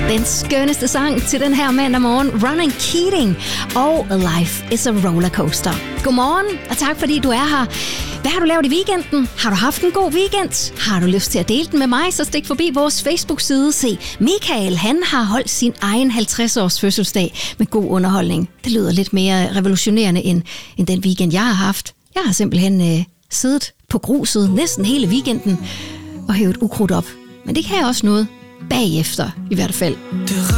Den skønneste sang til den her mandag morgen, Ronan Keating og Life is a Rollercoaster. Godmorgen, og tak fordi du er her. Hvad har du lavet i weekenden? Har du haft en god weekend? Har du lyst til at dele den med mig, så stik forbi vores Facebook-side. Se, Michael, han har holdt sin egen 50-års fødselsdag med god underholdning. Det lyder lidt mere revolutionerende end den weekend, jeg har haft. Jeg har simpelthen siddet på gruset næsten hele weekenden og hævet ukrudt op. Men det kan også noget bagefter, i hvert fald. Det